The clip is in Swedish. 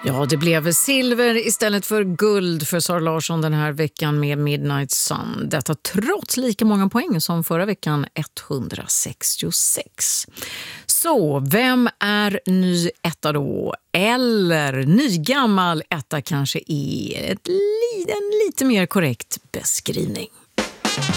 Ja, det blev silver istället för guld för Sara Larsson den här veckan med Midnight Sun. Detta trots lika många poäng som förra veckan, 166. Så, vem är ny etta då? Eller nygammal etta kanske är en lite mer korrekt beskrivning.